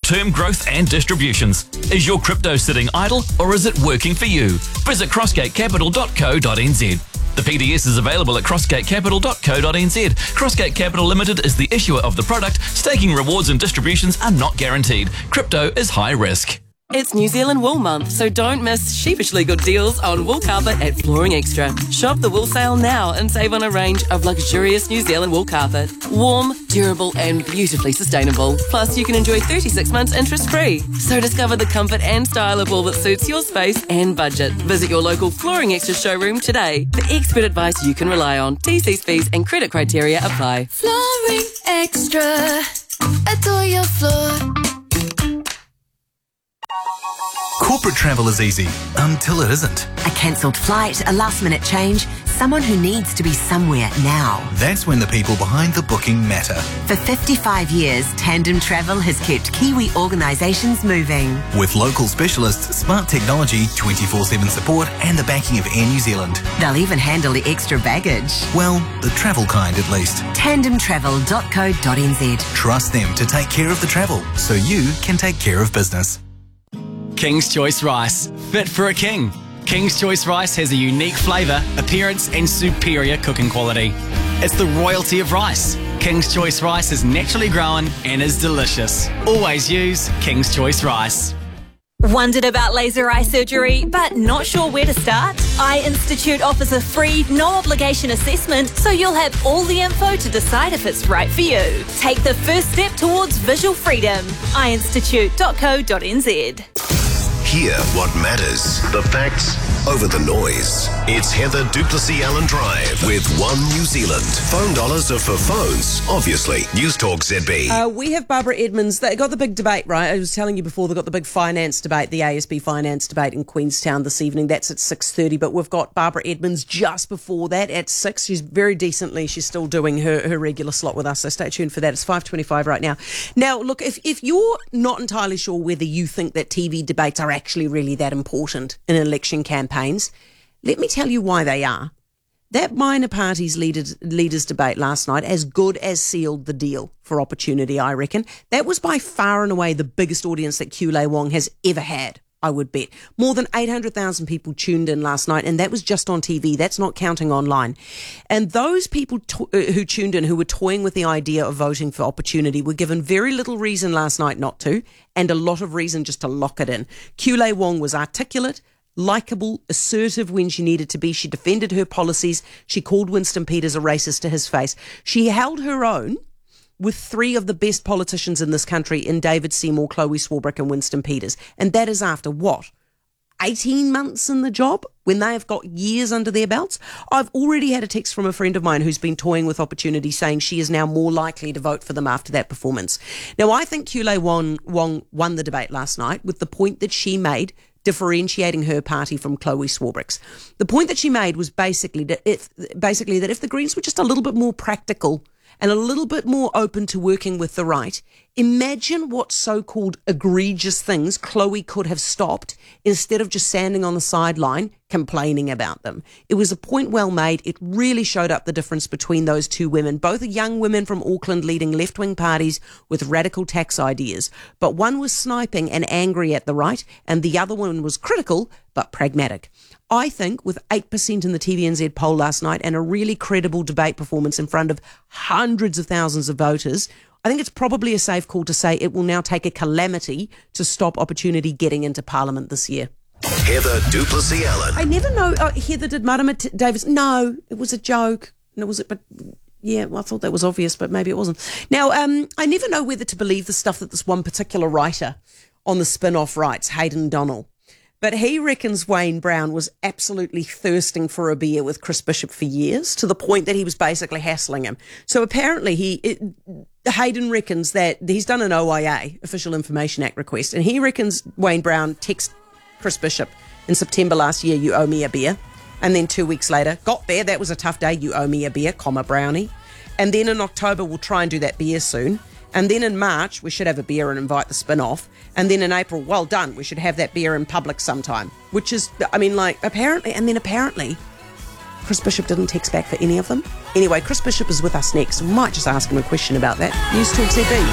long-term growth and distributions. Is your crypto sitting idle or is it working for you? Visit crossgatecapital.co.nz. The PDS is available at crossgatecapital.co.nz. Crossgate Capital Limited is the issuer of the product. Staking rewards and distributions are not guaranteed. Crypto is high risk. It's New Zealand Wool Month, so don't miss sheepishly good deals on wool carpet at Flooring Extra. Shop the wool sale now and save on a range of luxurious New Zealand wool carpet. Warm, durable and beautifully sustainable. Plus, you can enjoy 36 months interest-free. So discover the comfort and style of wool that suits your space and budget. Visit your local Flooring Extra showroom today. For expert advice you can rely on. TC's fees and credit criteria apply. Flooring Extra. Adore your floor. Corporate travel is easy, until it isn't. A cancelled flight, a last-minute change, someone who needs to be somewhere now. That's when the people behind the booking matter. For 55 years, Tandem Travel has kept Kiwi organisations moving. With local specialists, smart technology, 24/7 support and the backing of Air New Zealand. They'll even handle the extra baggage. Well, the travel kind at least. tandemtravel.co.nz. Trust them to take care of the travel, so you can take care of business. King's Choice Rice, fit for a king. King's Choice Rice has a unique flavour, appearance and superior cooking quality. It's the royalty of rice. King's Choice Rice is naturally grown and is delicious. Always use King's Choice Rice. Wondered about laser eye surgery, but not sure where to start? Eye Institute offers a free, no-obligation assessment, so you'll have all the info to decide if it's right for you. Take the first step towards visual freedom. eyeinstitute.co.nz. Hear what matters. The facts over the noise. It's Heather Duplessis Allen Drive with One New Zealand. Phone dollars are for phones, obviously. News Talk ZB. We have Barbara Edmonds. They got the big debate, right? I was telling you before, they got the big finance debate, the ASB finance debate in Queenstown this evening. That's at 6:30, but we've got Barbara Edmonds just before that at 6. She's very decently, she's still doing her regular slot with us, so stay tuned for that. It's 5:25 right now. Now, look, if you're not entirely sure whether you think that TV debates are actually really that important in election campaigns, let me tell you why they are. That minor parties leaders debate last night as good as sealed the deal for Opportunity, I reckon. That was by far and away the biggest audience that Kulei Wong has ever had, I would bet. More than 800,000 people tuned in last night, and that was just on TV. That's not counting online. And those people who tuned in, who were toying with the idea of voting for Opportunity, were given very little reason last night not to, and a lot of reason just to lock it in. Kulei Wong was articulate, likeable, assertive when she needed to be. She defended her policies. She called Winston Peters a racist to his face. She held her own with three of the best politicians in this country in David Seymour, Chloe Swarbrick and Winston Peters. And that is after what? 18 months in the job, when they have got years under their belts. I've already had a text from a friend of mine who's been toying with Opportunity, saying she is now more likely to vote for them after that performance. Now, I think Kulei Wong won the debate last night with the point that she made, differentiating her party from Chloe Swarbrick's. The point that she made was basically that if the Greens were just a little bit more practical and a little bit more open to working with the right, imagine what so-called egregious things Chloe could have stopped instead of just standing on the sideline complaining about them. It was a point well made. It really showed up the difference between those two women. Both are young women from Auckland leading left-wing parties with radical tax ideas. But one was sniping and angry at the right, and the other one was critical but pragmatic. I think with 8% in the TVNZ poll last night and a really credible debate performance in front of hundreds of thousands of voters, I think it's probably a safe call to say it will now take a calamity to stop Opportunity getting into Parliament this year. Heather Duplessis Allen. I never know. Heather, did Marama Davis? No, it was a joke. And it was, but yeah, well, I thought that was obvious, but maybe it wasn't. Now, I never know whether to believe the stuff that this one particular writer on the spin-off writes, Hayden Donnell. But he reckons Wayne Brown was absolutely thirsting for a beer with Chris Bishop for years, to the point that he was basically hassling him. So apparently Hayden reckons that he's done an OIA, Official Information Act request, and he reckons Wayne Brown texted Chris Bishop in September last year, you owe me a beer. And then 2 weeks later, got there, that was a tough day, you owe me a beer, brownie. And then in October, we'll try and do that beer soon. And then in March, we should have a beer and invite the spin-off. And then in April, well done, we should have that beer in public sometime. Which is, I mean, like, apparently, Chris Bishop didn't text back for any of them. Anyway, Chris Bishop is with us next. We might just ask him a question about that. News Talk ZB.